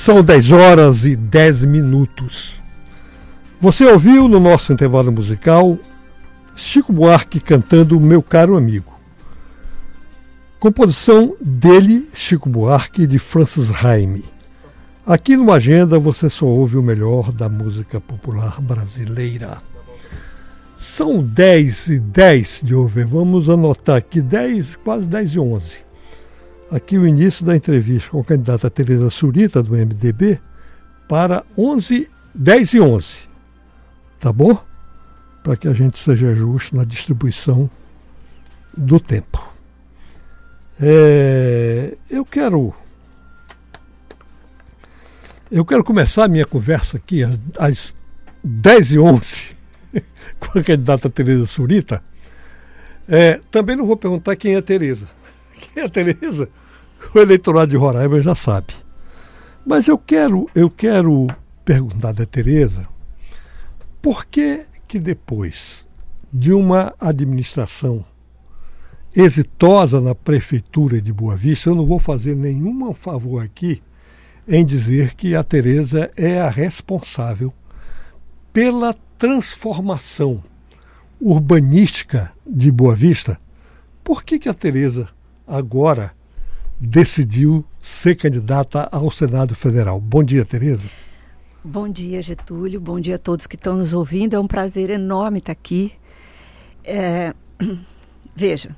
São 10h10. Você ouviu no nosso intervalo musical Chico Buarque cantando Meu Caro Amigo. Composição dele, Chico Buarque, de Francis Raime. Aqui no Agenda você só ouve o melhor da música popular brasileira. São 10h10 de ouvir. Vamos anotar aqui quase 10h11. Aqui o início da entrevista com a candidata Tereza Surita, do MDB, para 10h11. Tá bom? Para que a gente seja justo na distribuição do tempo. Eu quero começar a minha conversa aqui às 10h11 com a candidata Tereza Surita. Também não vou perguntar quem é a Tereza. Quem é a Tereza? O eleitorado de Roraima já sabe. Mas eu quero perguntar da Tereza por que depois de uma administração exitosa na prefeitura de Boa Vista, eu não vou fazer nenhum favor aqui em dizer que a Tereza é a responsável pela transformação urbanística de Boa Vista. Por que a Tereza agora decidiu ser candidata ao Senado Federal? Bom dia, Tereza. Bom dia, Getúlio. Bom dia a todos que estão nos ouvindo. É um prazer enorme estar aqui. Veja,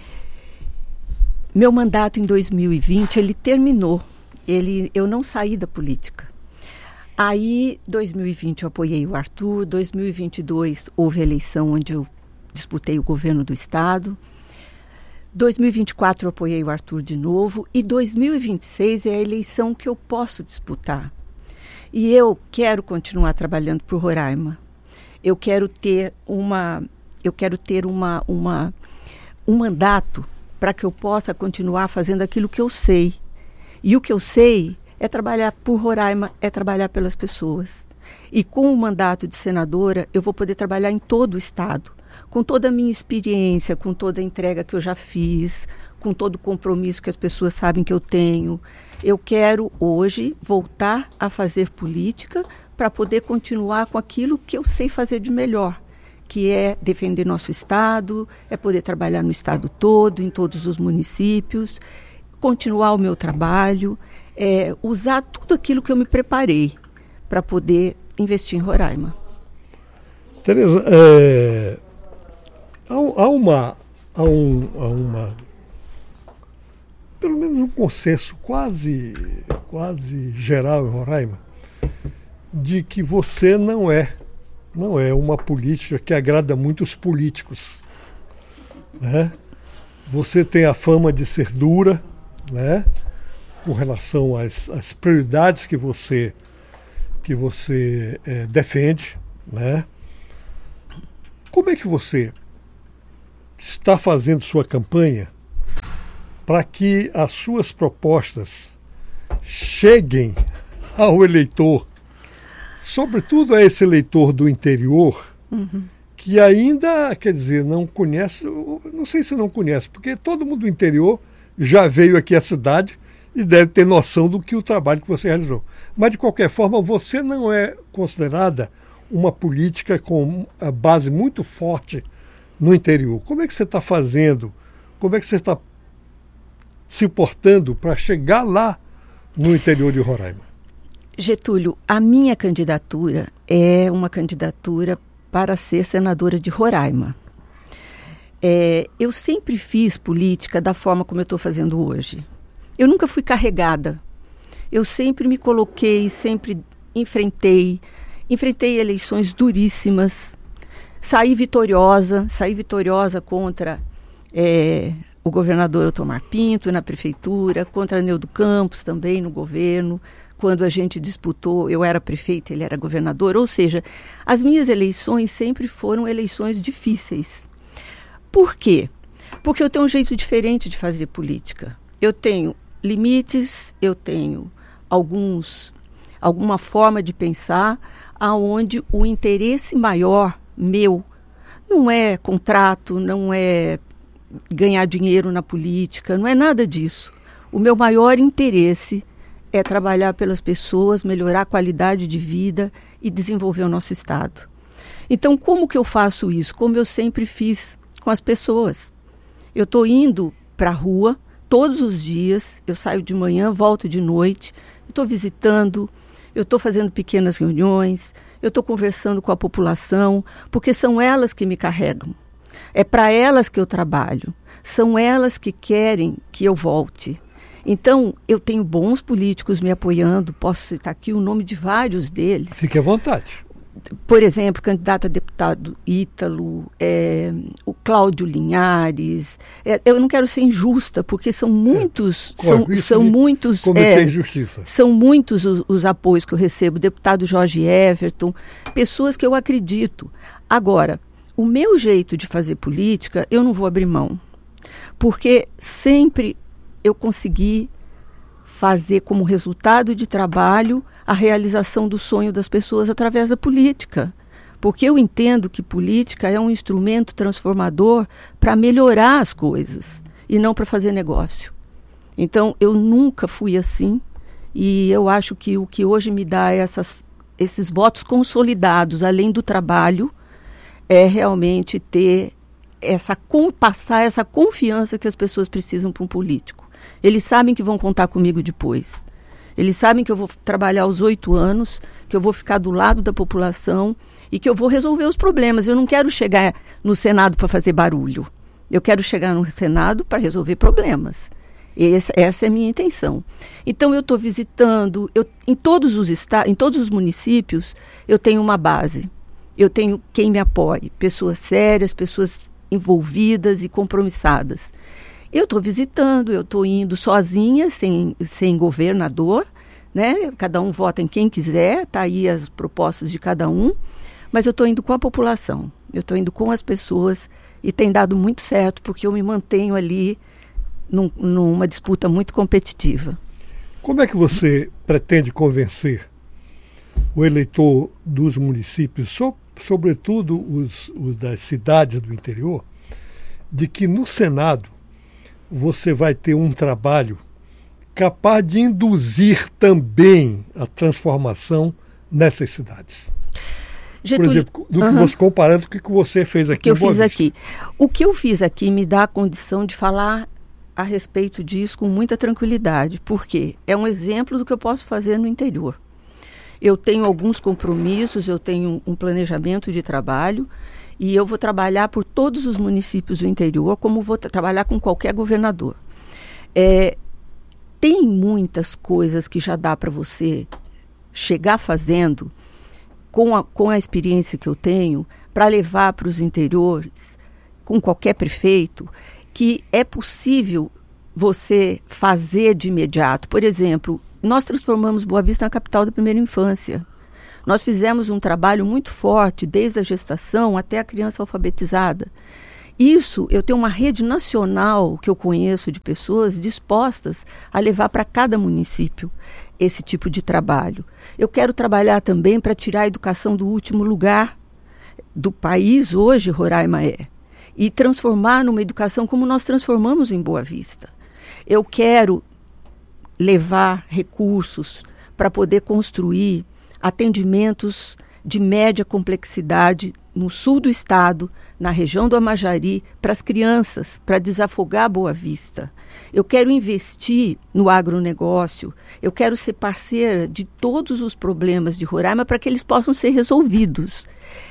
meu mandato em 2020, ele terminou. Eu não saí da política. Aí, 2020, eu apoiei o Arthur. 2022, houve a eleição onde eu disputei o governo do Estado. 2024, eu apoiei o Arthur de novo. E 2026 é a eleição que eu posso disputar. E eu quero continuar trabalhando para o Roraima. Eu quero ter um mandato para que eu possa continuar fazendo aquilo que eu sei. E o que eu sei é trabalhar por Roraima, é trabalhar pelas pessoas. E com o mandato de senadora, eu vou poder trabalhar em todo o Estado, com toda a minha experiência, com toda a entrega que eu já fiz, com todo o compromisso que as pessoas sabem que eu tenho. Eu quero hoje voltar a fazer política para poder continuar com aquilo que eu sei fazer de melhor, que é defender nosso Estado, é poder trabalhar no Estado todo, em todos os municípios, continuar o meu trabalho, usar tudo aquilo que eu me preparei para poder investir em Roraima. Tereza, há uma pelo menos um consenso quase geral em Roraima de que você não é uma política que agrada muito os políticos, né? Você tem a fama de ser dura, né? Com relação às prioridades que você defende, né? Como é que você está fazendo sua campanha para que as suas propostas cheguem ao eleitor, sobretudo a esse eleitor do interior, que ainda, quer dizer, não conhece, não sei se não conhece, porque todo mundo do interior já veio aqui à cidade e deve ter noção do que o trabalho que você realizou. Mas, de qualquer forma, você não é considerada uma política com a base muito forte no interior. Como é que você está fazendo? Como é que você está se portando para chegar lá no interior de Roraima? Getúlio, a minha candidatura é uma candidatura para ser senadora de Roraima. Eu sempre fiz política da forma como eu estou fazendo hoje. Eu nunca fui carregada. Eu sempre me coloquei, sempre enfrentei eleições duríssimas. Saí vitoriosa contra o governador Otomar Pinto na prefeitura, contra Neudo Campos também no governo. Quando a gente disputou, eu era prefeita, ele era governador. Ou seja, as minhas eleições sempre foram eleições difíceis. Por quê? Porque eu tenho um jeito diferente de fazer política. Eu tenho limites, eu tenho alguma forma de pensar aonde o interesse maior meu não é contrato, não é ganhar dinheiro na política, não é nada disso. O meu maior interesse é trabalhar pelas pessoas, melhorar a qualidade de vida e desenvolver o nosso Estado. Então, como que eu faço isso? Como eu sempre fiz com as pessoas. Eu estou indo para a rua todos os dias, eu saio de manhã, volto de noite, estou visitando, eu estou fazendo pequenas reuniões, eu estou conversando com a população, porque são elas que me carregam. É para elas que eu trabalho. São elas que querem que eu volte. Então, eu tenho bons políticos me apoiando, posso citar aqui o nome de vários deles. Fique à vontade. Por exemplo, candidato a deputado Ítalo, o Linhares. Eu não quero ser injusta, porque são muitos, são muitos, são muitos os apoios que eu recebo. Deputado Jorge Everton, pessoas que eu acredito. Agora, o meu jeito de fazer política, eu não vou abrir mão, porque sempre eu consegui fazer como resultado de trabalho a realização do sonho das pessoas através da política. Porque eu entendo que política é um instrumento transformador para melhorar as coisas e não para fazer negócio. Então, eu nunca fui assim e eu acho que o que hoje me dá esses votos consolidados, além do trabalho, é realmente passar essa confiança que as pessoas precisam para um político. Eles sabem que vão contar comigo depois. Eles sabem que eu vou trabalhar os 8 anos, que eu vou ficar do lado da população e que eu vou resolver os problemas. Eu não quero chegar no Senado para fazer barulho. Eu quero chegar no Senado para resolver problemas. Essa é a minha intenção. Então, eu estou visitando, em todos os municípios, eu tenho uma base. Eu tenho quem me apoie, pessoas sérias, pessoas envolvidas e compromissadas. Eu estou visitando, eu estou indo sozinha, sem governador, né? Cada um vota em quem quiser, está aí as propostas de cada um, mas eu estou indo com a população, eu estou indo com as pessoas e tem dado muito certo, porque eu me mantenho ali numa disputa muito competitiva. Como é que você pretende convencer o eleitor dos municípios, sobretudo os das cidades do interior, de que no Senado você vai ter um trabalho capaz de induzir também a transformação nessas cidades? Getúlio, por exemplo, comparando com o que você fez aqui em Boa Vista. O que eu fiz aqui me dá a condição de falar a respeito disso com muita tranquilidade, porque é um exemplo do que eu posso fazer no interior. Eu tenho alguns compromissos, eu tenho um planejamento de trabalho e eu vou trabalhar por todos os municípios do interior, como vou trabalhar com qualquer governador. Tem muitas coisas que já dá para você chegar fazendo com a experiência que eu tenho para levar para os interiores, com qualquer prefeito, que é possível você fazer de imediato. Por exemplo, nós transformamos Boa Vista na capital da primeira infância. Nós fizemos um trabalho muito forte, desde a gestação até a criança alfabetizada. Isso, eu tenho uma rede nacional que eu conheço de pessoas dispostas a levar para cada município esse tipo de trabalho. Eu quero trabalhar também para tirar a educação do último lugar do país, hoje Roraima é, e transformar numa educação como nós transformamos em Boa Vista. Eu quero levar recursos para poder construir atendimentos de média complexidade no sul do estado, na região do Amajari, para as crianças, para desafogar Boa Vista. Eu quero investir no agronegócio, eu quero ser parceira de todos os problemas de Roraima para que eles possam ser resolvidos.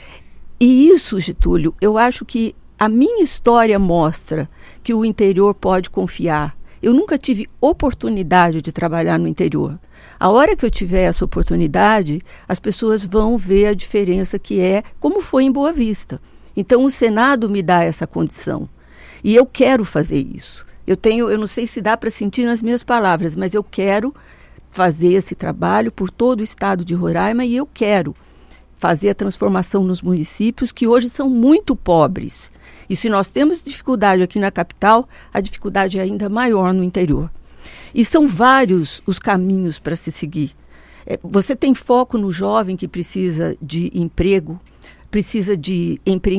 E isso, Getúlio, eu acho que a minha história mostra que o interior pode confiar. Eu nunca tive oportunidade de trabalhar no interior. A hora que eu tiver essa oportunidade, as pessoas vão ver a diferença que é, como foi em Boa Vista. Então, o Senado me dá essa condição. E eu quero fazer isso. Eu não sei se dá para sentir nas minhas palavras, mas eu quero fazer esse trabalho por todo o estado de Roraima e eu quero fazer a transformação nos municípios que hoje são muito pobres. E se nós temos dificuldade aqui na capital, a dificuldade é ainda maior no interior. E são vários os caminhos para se seguir. Você tem foco no jovem que precisa de emprego, precisa de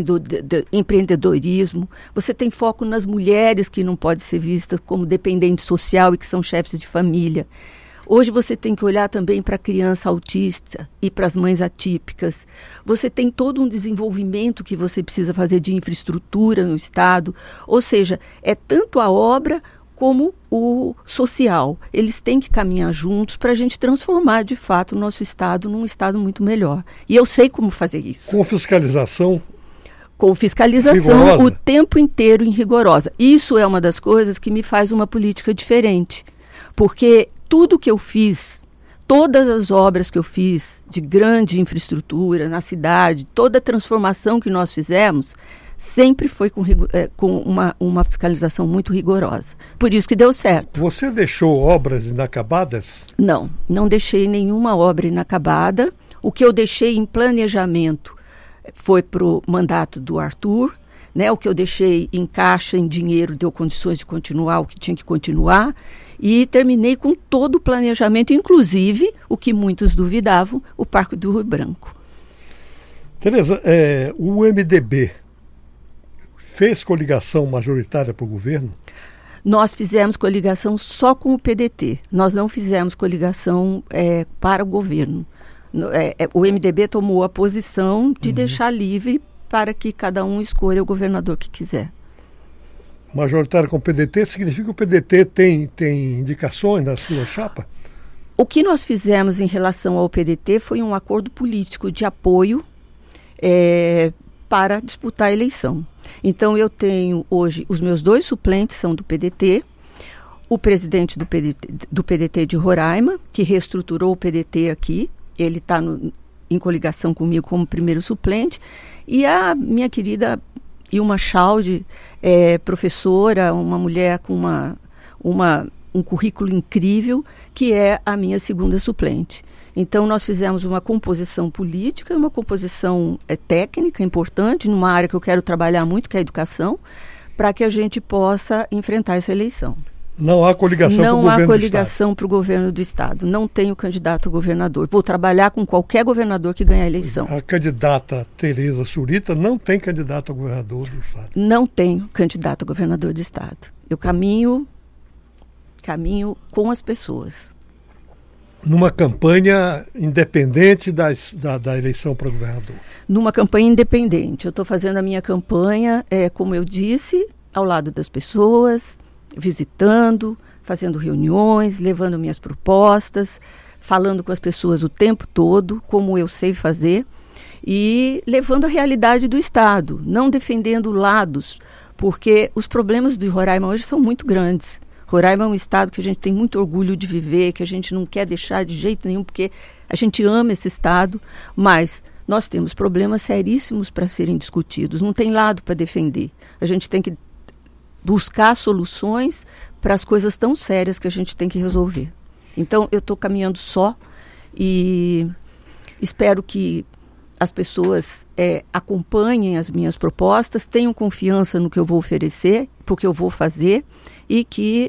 empreendedorismo. Você tem foco nas mulheres que não podem ser vistas como dependentes social e que são chefes de família. Hoje você tem que olhar também para a criança autista e para as mães atípicas. Você tem todo um desenvolvimento que você precisa fazer de infraestrutura no Estado. Ou seja, é tanto a obra como o social. Eles têm que caminhar juntos para a gente transformar, de fato, o nosso Estado num Estado muito melhor. E eu sei como fazer isso. Com fiscalização? Com fiscalização rigorosa. O tempo inteiro em rigorosa. Isso é uma das coisas que me faz uma política diferente. Porque tudo que eu fiz, todas as obras que eu fiz de grande infraestrutura na cidade, toda a transformação que nós fizemos, sempre foi com uma fiscalização muito rigorosa. Por isso que deu certo. Você deixou obras inacabadas? Não deixei nenhuma obra inacabada. O que eu deixei em planejamento foi para o mandato do Arthur, né? O que eu deixei em caixa, em dinheiro, deu condições de continuar o que tinha que continuar. E terminei com todo o planejamento, inclusive, o que muitos duvidavam, o Parque do Rio Branco. Tereza, o MDB fez coligação majoritária para o governo? Nós fizemos coligação só com o PDT. Nós não fizemos coligação para o governo. O MDB tomou a posição de deixar livre para que cada um escolha o governador que quiser. Majoritária com o PDT significa que o PDT tem indicações na sua chapa? O que nós fizemos em relação ao PDT foi um acordo político de apoio para disputar a eleição. Então, eu tenho hoje, os meus 2 suplentes são do PDT, o presidente do PDT de Roraima, que reestruturou o PDT aqui, ele está em coligação comigo como primeiro suplente, e a minha querida Ilma Chalde, professora, uma mulher com um currículo incrível, que é a minha segunda suplente. Então, nós fizemos uma composição política, uma composição técnica importante, numa área que eu quero trabalhar muito, que é a educação, para que a gente possa enfrentar essa eleição. Não há coligação para o governo do Estado? Não há coligação para o governo do Estado. Não tenho candidato a governador. Vou trabalhar com qualquer governador que ganhar a eleição. A candidata Tereza Surita não tem candidato a governador do Estado? Não tenho candidato a governador do Estado. Eu caminho com as pessoas. Numa campanha independente da eleição para governador? Numa campanha independente. Eu estou fazendo a minha campanha, como eu disse, ao lado das pessoas, visitando, fazendo reuniões, levando minhas propostas, falando com as pessoas o tempo todo, como eu sei fazer, e levando a realidade do Estado, não defendendo lados, porque os problemas de Roraima hoje são muito grandes. Roraima é um estado que a gente tem muito orgulho de viver, que a gente não quer deixar de jeito nenhum, porque a gente ama esse estado, mas nós temos problemas seríssimos para serem discutidos, não tem lado para defender. A gente tem que buscar soluções para as coisas tão sérias que a gente tem que resolver. Então, eu estou caminhando só e espero que as pessoas acompanhem as minhas propostas, tenham confiança no que eu vou oferecer, porque eu vou fazer, e que